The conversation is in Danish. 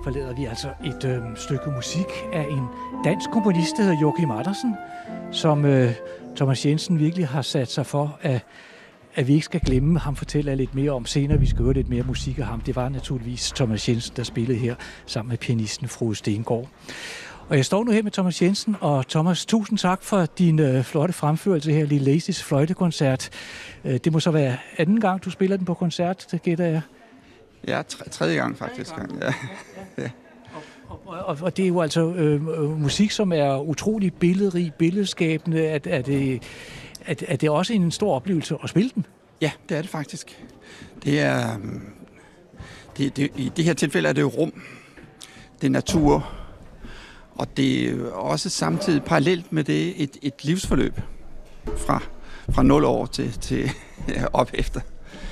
forlader vi altså et stykke musik af en dansk komponist, der hedder Joachim Andersen, som Thomas Jensen virkelig har sat sig for, at vi ikke skal glemme. Ham fortæller jeg lidt mere om senere. Vi skal høre lidt mere musik af ham. Det var naturligvis Thomas Jensen, der spillede her sammen med pianisten Frode Stengård. Og jeg står nu her med Thomas Jensen, og Thomas, tusind tak for din flotte fremførelse her, Lille Laces fløjtekoncert. Det må så være anden gang, du spiller den på koncert, det gætter jeg. Ja, tredje gang faktisk. Ja. Ja. Og det er jo altså musik, som er utrolig billedrig, billedskabende. Er det også en stor oplevelse at spille den? Ja, det er det faktisk. Det er, i det her tilfælde er det jo rum, det er natur, og det er også samtidig parallelt med det et livsforløb fra 0 år til op efter.